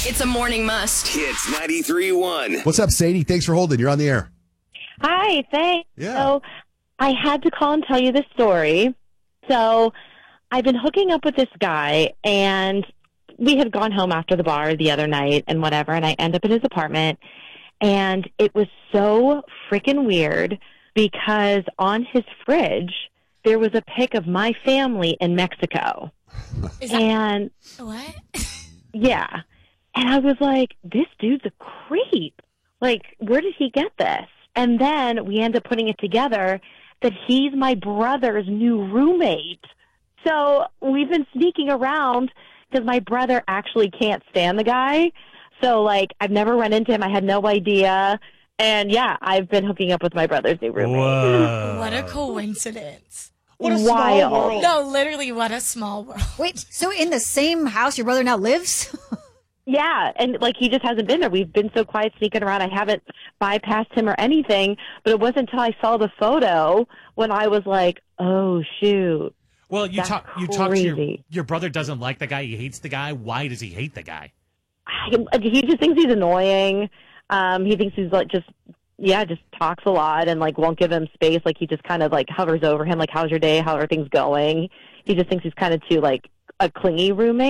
It's a morning must. Hits 93.1. What's up, Sadie? Thanks for holding. You're on the air. Hi, thanks. Yeah. So I had to call and tell you this story. So I've been hooking up with this guy, and we had gone home after the bar the other night and whatever, and I end up in his apartment, and it was so freaking weird because on his fridge, there was a pic of my family in Mexico. And What? yeah. And I was like, this dude's a creep. Like, where did he get this? And then we end up putting it together that he's my brother's new roommate. So we've been sneaking around because my brother actually can't stand the guy. So, like, I've never run into him. I had no idea. And, yeah, I've been hooking up with my brother's new roommate. Whoa. What a coincidence. What a Wild. small world. No, literally, what a small world. Wait, so in the same house your brother now lives? Yeah, and, like, he just hasn't been there. We've been so quiet sneaking around. I haven't bypassed him or anything, but it wasn't until I saw the photo when I was like, oh, shoot. Well, you That's talk to crazy. your brother doesn't like the guy. He hates the guy. Why does he hate the guy? He just thinks he's annoying. He thinks he's, like, just talks a lot and, like, won't give him space. Like, he just kind of, like, hovers over him, like, how's your day? How are things going? He just thinks he's kind of too, like, a clingy roommate.